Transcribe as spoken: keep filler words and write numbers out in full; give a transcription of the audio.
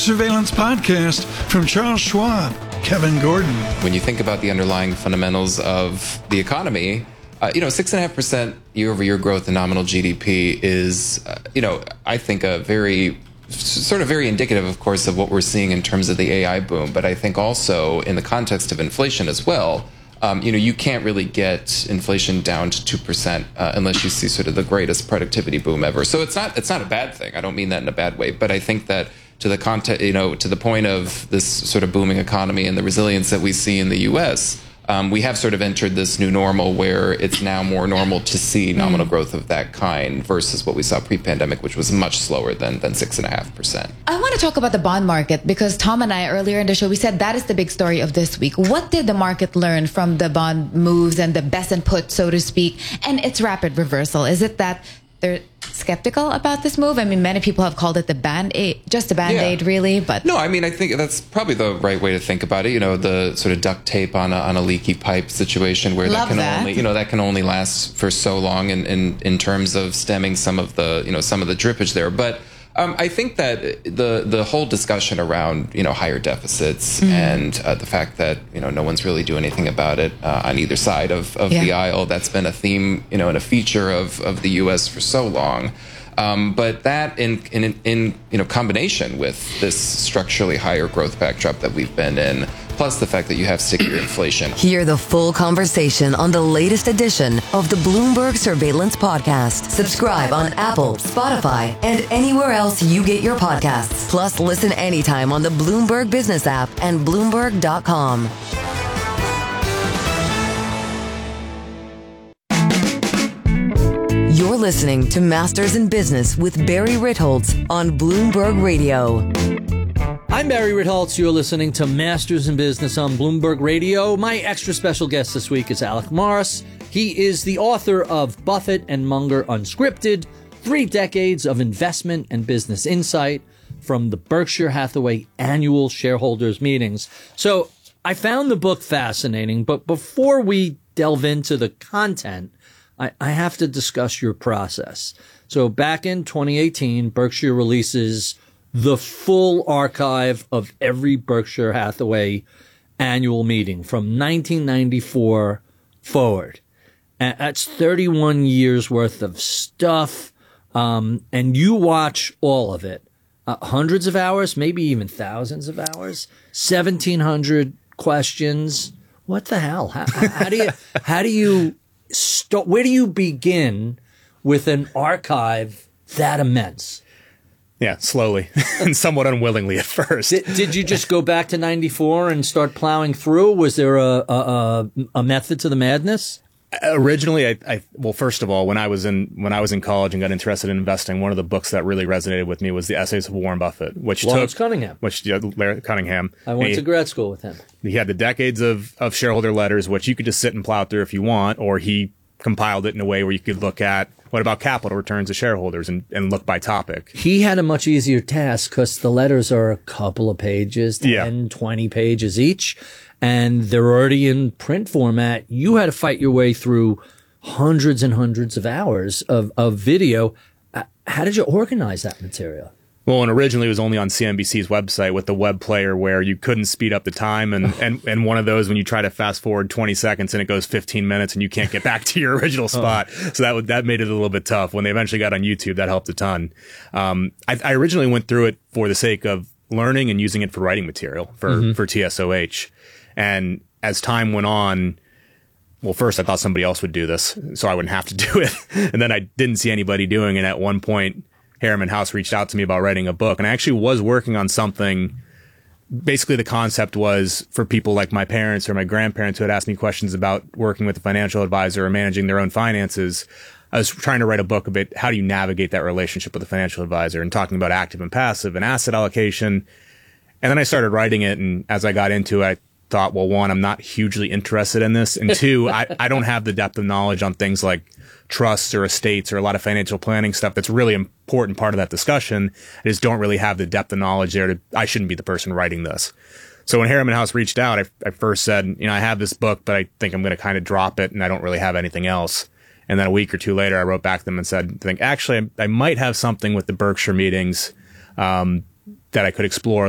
Surveillance Podcast from Charles Schwab, Kevin Gordon. When you think about the underlying fundamentals of the economy, uh, you know, six and a half percent year-over-year growth in nominal G D P is, uh, you know, I think a very sort of very indicative, of course, of what we're seeing in terms of the A I boom. But I think also in the context of inflation as well, um, you know, you can't really get inflation down to two percent uh, unless you see sort of the greatest productivity boom ever. So it's not it's not a bad thing. I don't mean that in a bad way. But I think that to the context, you know, to the point of this sort of booming economy and the resilience that we see in the U S, Um, we have sort of entered this new normal where it's now more normal to see nominal mm. growth of that kind versus what we saw pre-pandemic, which was much slower than, than six and a half percent. I want to talk about the bond market because Tom and I earlier in the show, we said that is the big story of this week. What did the market learn from the bond moves and the best and put, so to speak, and its rapid reversal? Is it that they're skeptical about this move? I mean, many people have called it the band-aid, just a band-aid, yeah. really. But no, I mean, I think that's probably the right way to think about it. You know, the sort of duct tape on a, on a leaky pipe situation where Love that can that. only, you know, that can only last for so long in, in, in terms of stemming some of the, you know, some of the drippage there. But Um, I think that the the whole discussion around, you know, higher deficits mm. and uh, the fact that, you know, no one's really doing anything about it uh, on either side of, of yeah. the aisle, that's been a theme, you know, and a feature of, of the U S for so long. Um, but that in, in, in, you know, combination with this structurally higher growth backdrop that we've been in, plus the fact that you have stickier inflation. Hear the full conversation on the latest edition of the Bloomberg Surveillance Podcast. Subscribe on Apple, Spotify, and anywhere else you get your podcasts. Plus, listen anytime on the Bloomberg Business app and Bloomberg dot com. You're listening to Masters in Business with Barry Ritholtz on Bloomberg Radio. I'm Barry Ritholtz. You're listening to Masters in Business on Bloomberg Radio. My extra special guest this week is Alec Morris. He is the author of Buffett and Munger Unscripted, Three Decades of Investment and Business Insight from the Berkshire Hathaway Annual Shareholders Meetings. So I found the book fascinating, but before we delve into the content, I, I have to discuss your process. So back in twenty eighteen, Berkshire releases the full archive of every Berkshire Hathaway annual meeting from nineteen ninety-four forward. And that's thirty-one years worth of stuff. Um, and you watch all of it. Uh, hundreds of hours, maybe even thousands of hours, seventeen hundred questions. What the hell? How, how do you, how do you start? Where do you begin with an archive that immense? Yeah, slowly and somewhat unwillingly at first. Did, did you just go back to ninety-four and start plowing through? Was there a a, a method to the madness? Originally, I, I well, first of all, when I was in when I was in college and got interested in investing, one of the books that really resonated with me was the Essays of Warren Buffett, which Lawrence took Cunningham, which yeah, Larry Cunningham. I went he, to grad school with him. He had the decades of of shareholder letters, which you could just sit and plow through if you want, or he compiled it in a way where you could look at what about capital returns to shareholders and, and look by topic. He had a much easier task because the letters are a couple of pages, ten, yeah. twenty pages each, and they're already in print format. You had to fight your way through hundreds and hundreds of hours of, of video. How did you organize that material? Well, and originally it was only on C N B C's website with the web player where you couldn't speed up the time. And, and, and one of those when you try to fast forward twenty seconds and it goes fifteen minutes and you can't get back to your original spot. Oh. So that would, that made it a little bit tough. When they eventually got on YouTube, that helped a ton. Um, I, I originally went through it for the sake of learning and using it for writing material for, mm-hmm. for T S O H. And as time went on, well, first I thought somebody else would do this so I wouldn't have to do it. And then I didn't see anybody doing it. At one point, Harriman House reached out to me about writing a book, and I actually was working on something. Basically, the concept was for people like my parents or my grandparents who had asked me questions about working with a financial advisor or managing their own finances. I was trying to write a book about how do you navigate that relationship with a financial advisor and talking about active and passive and asset allocation. And then I started writing it, and as I got into it, I thought, well, one, I'm not hugely interested in this, and two, I, I don't have the depth of knowledge on things like trusts or estates or a lot of financial planning stuff that's really important part of that discussion. I just don't really have the depth of knowledge there to, I shouldn't be the person writing this. So when Harriman House reached out, I, I first said, you know, I have this book, but I think I'm going to kind of drop it and I don't really have anything else. And then a week or two later, I wrote back to them and said, I think actually I, I might have something with the Berkshire meetings, um, that I could explore